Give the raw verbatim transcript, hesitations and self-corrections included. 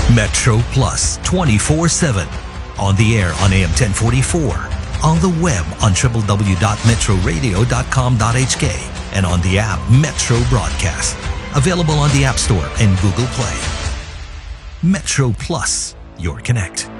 Metro Plus twenty-four seven. On the air on A M ten forty-four. On the web on w w w dot metro radio dot com dot h k. And on the app Metro Broadcast. Available on the App Store and Google Play. Metro Plus, your connect.